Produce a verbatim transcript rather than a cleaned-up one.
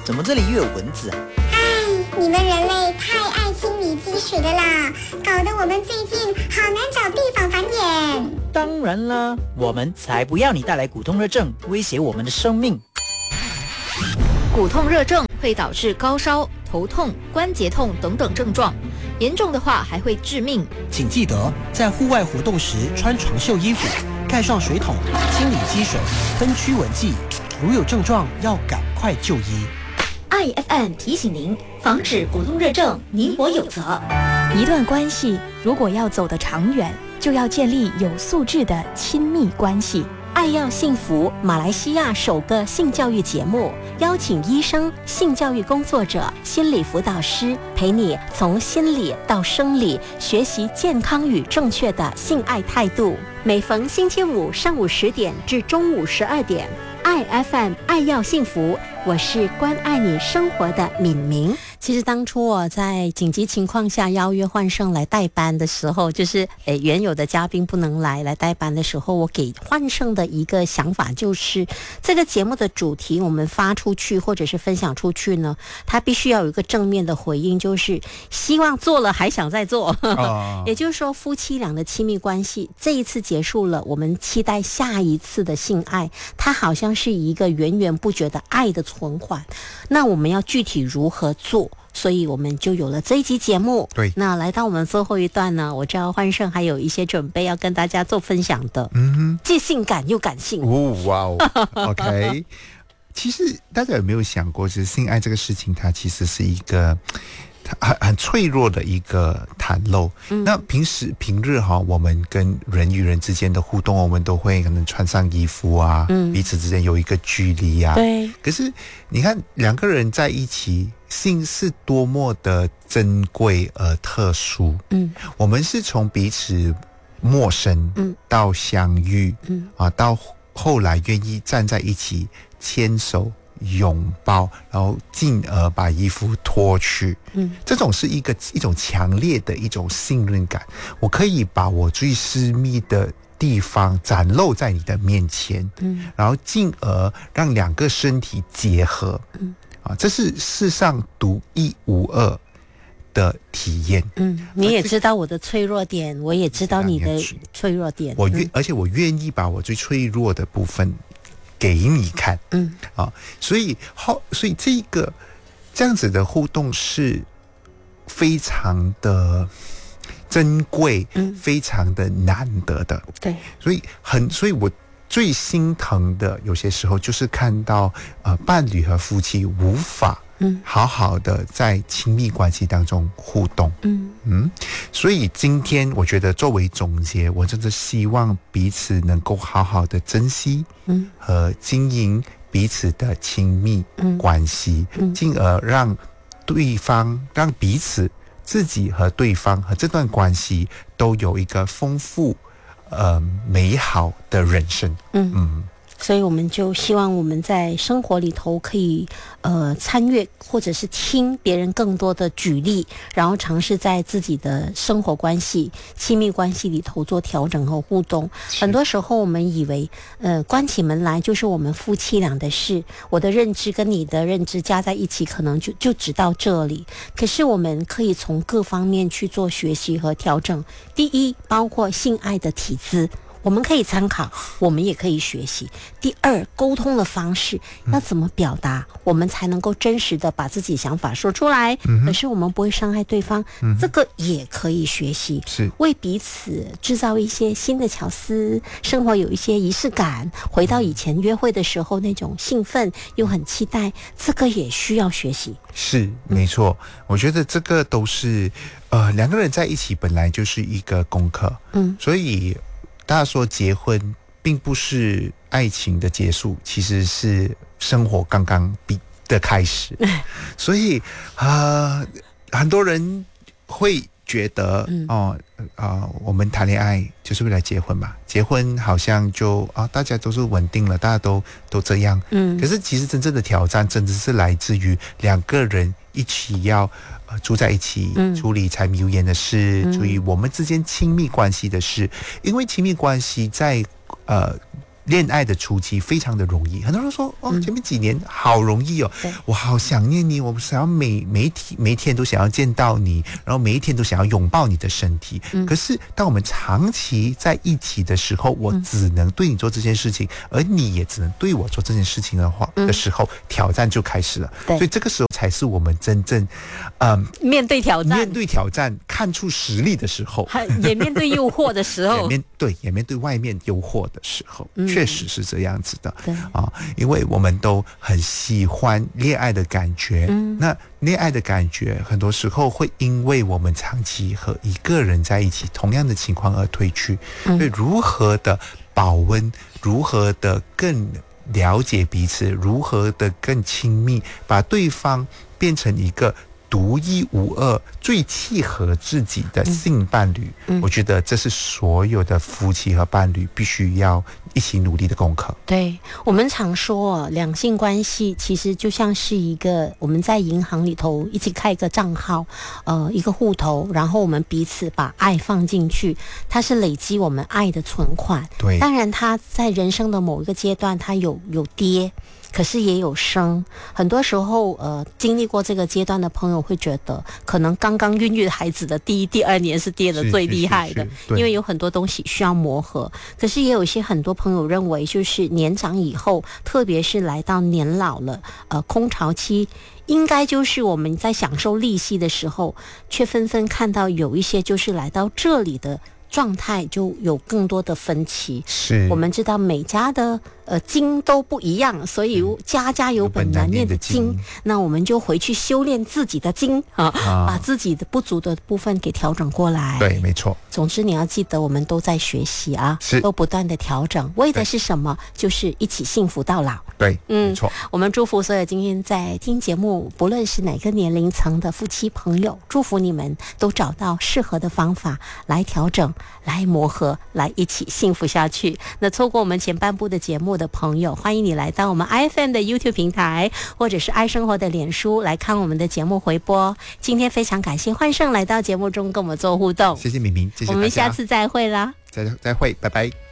怎么这里又有蚊子啊？ 哎，你们人类太爱清理积水了啦，搞得我们最近好难找地方繁衍。 当然啦，我们才不要你带来骨痛热症，威胁我们的生命。 骨痛热症会导致高烧、头痛、关节痛等等症状，严重的话还会致命。 请记得在户外活动时穿长袖衣服，盖上水桶，清理积水，喷驱蚊剂。如有症状，要赶快就医。 I F M 提醒您，防止骨痛热症，你我有责。 一段关系如果要走得长远，就要建立有素质的亲密关系。 爱要幸福，马来西亚首个性教育节目，邀请医生、性教育工作者、心理辅导师，陪你从心理到生理，学习健康与正确的性爱态度。每逢星期五上午十点至中午十二点，I F M 爱要幸福，我是关爱你生活的敏明。其实当初我在紧急情况下邀约焕胜来代班的时候，就是诶原有的嘉宾不能来来代班的时候，我给焕胜的一个想法就是，这个节目的主题我们发出去或者是分享出去呢，它必须要有一个正面的回应，就是希望做了还想再做。哦、也就是说，夫妻俩的亲密关系这一次结束了，我们期待下一次的性爱，它好像是一个源源不绝的爱的存款。那我们要具体如何做？所以我们就有了这一集节目。 对， 那来到我们最后一段呢，我知道焕胜还有一些准备要跟大家做分享的。 嗯哼， 既性感又感性。 哦，哇哦 ，OK。其实大家有没有想过，其实性爱这个事情，它其实是一个很很脆弱的一个袒露。嗯、那平时平日哈，我们跟人与人之间的互动，我们都会可能穿上衣服啊，嗯、彼此之间有一个距离啊。 对。 可是你看，两个人在一起，性是多么的珍贵而特殊。嗯，我们是从彼此陌生，嗯，到相遇，嗯啊，到后来愿意站在一起牵手拥抱，然后进而把衣服脱去。嗯，这种是一个一种强烈的一种信任感。我可以把我最私密的地方展露在你的面前，嗯，然后进而让两个身体结合。嗯。啊，这是世上独一无二的体验。 嗯，你也知道我的脆弱点，我也知道你的脆弱点。 我愿，嗯、而且我愿意把我最脆弱的部分给你看。嗯，啊，所以后，所以这个这样子的互动是非常的珍贵，嗯，非常的难得的。 对， 所以很，所以我。最心疼的有些时候就是看到呃伴侣和夫妻无法嗯好好的在亲密关系当中互动。嗯嗯，所以今天我觉得作为总结，我真的希望彼此能够好好的珍惜嗯和经营彼此的亲密关系，嗯，进而让对方让彼此自己和对方和这段关系都有一个丰富呃，美好的人生。嗯嗯， 所以我们就希望我们在生活里头可以呃参阅或者是听别人更多的举例，然后尝试在自己的生活关系、亲密关系里头做调整和互动。很多时候我们以为呃关起门来就是我们夫妻俩的事，我的认知跟你的认知加在一起可能就就只到这里。可是我们可以从各方面去做学习和调整。第一，包括性爱的体姿，我们可以参考，我们也可以学习。第二，沟通的方式要怎么表达，嗯、我们才能够真实的把自己想法说出来，嗯、可是我们不会伤害对方，嗯、这个也可以学习，是为彼此制造一些新的巧思，生活有一些仪式感，回到以前约会的时候那种兴奋又很期待，这个也需要学习。 是没错，嗯、我觉得这个都是呃两个人在一起本来就是一个功课，嗯，所以大家说结婚并不是爱情的结束，其实是生活刚刚比的开始。所以呃很多人会觉得、嗯、哦啊、呃，我们谈恋爱就是为了结婚嘛，结婚好像就啊，大家都是稳定了，大家都都这样。嗯，可是其实真正的挑战，真的是来自于两个人一起要呃住在一起，嗯、处理柴米油盐的事，嗯、处理我们之间亲密关系的事。因为亲密关系在呃恋爱的初期非常的容易，很多人说哦，前面几年好容易哦， 嗯、 我好想念你，我想要每每天每一天都想要见到你，然后每一天都想要拥抱你的身体。嗯、可是当我们长期在一起的时候，我只能对你做这件事情，嗯、而你也只能对我做这件事情的话、嗯、的时候，挑战就开始了。所以这个时候才是我们真正，嗯， 面对挑战， 面对挑战，看出实力的时候， 也面对诱惑的时候， 也面对也面对外面诱惑的时候。嗯确实是这样子的， 对啊，因为我们都很喜欢恋爱的感觉。嗯，那恋爱的感觉很多时候会因为我们长期和一个人在一起，同样的情况而褪去。嗯，所以如何的保温，如何的更了解彼此，如何的更亲密，把对方变成一个独一无二、最契合自己的性伴侣、嗯嗯、我觉得这是所有的夫妻和伴侣必须要一起努力的功课。 对，我们常说两性关系其实就像是一个我们在银行里头一起开一个账号，呃，一个户头，然后我们彼此把爱放进去，它是累积我们爱的存款。 对， 当然它在人生的某一个阶段它有有跌，可是也有生。很多时候呃，经历过这个阶段的朋友会觉得可能刚刚孕育孩子的第一第二年是跌得最厉害的，因为有很多东西需要磨合。可是也有一些很多朋友认为就是年长以后，特别是来到年老了，呃，空巢期应该就是我们在享受利息的时候，却纷纷看到有一些就是来到这里的状态就有更多的分歧。 是我们知道每家的呃经都不一样，所以家家有本难念的经、嗯、那我们就回去修炼自己的经啊，啊把自己的不足的部分给调整过来。 对，没错。 总之你要记得我们都在学习啊， 是都不断的调整，为的是什么？就是一起幸福到老。 对，嗯，没错。 我们祝福所有今天在听节目不论是哪个年龄层的夫妻朋友，祝福你们都找到适合的方法来调整，来磨合，来一起幸福下去。那错过我们前半部的节目的朋友，欢迎你来到我们 I F M 的 YouTube 平台，或者是爱生活的脸书来看我们的节目回播。今天非常感谢焕胜来到节目中跟我们做互动， 谢谢明明，谢谢大家， 我们下次再会啦， 再再会，拜拜。